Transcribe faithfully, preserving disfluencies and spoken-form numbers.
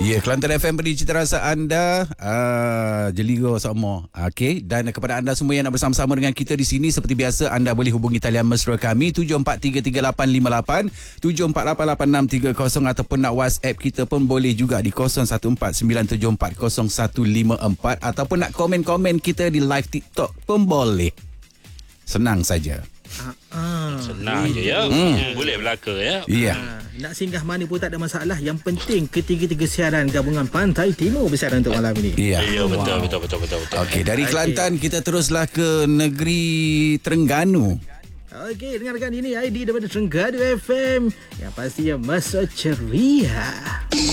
Ya, Kelantan F M beri cita rasa anda. Uh, Jeligo sama. Okey, dan kepada anda semua yang nak bersama-sama dengan kita di sini, seperti biasa anda boleh hubungi talian mesra kami tujuh empat tiga tiga lapan lima lapan, tujuh empat lapan lapan enam tiga kosong, ataupun nak WhatsApp kita pun boleh juga di kosong satu empat sembilan tujuh empat kosong satu lima empat, ataupun nak komen-komen kita di live TikTok pun boleh. Senang saja. Ah, ah. Senang je ya. Hmm. Boleh belaka ya. Ya. Yeah. Ah, nak singgah mana pun tak ada masalah. Yang penting ketiga-tiga siaran gabungan Pantai Timur bersiaran untuk malam ini. Ya. Ya, betul, betul, betul, betul, betul. Okey, dari Kelantan kita teruslah ke negeri Terengganu. Okey, dengarkan ini I D daripada Terengganu F M. Yang pastinya masa ceria.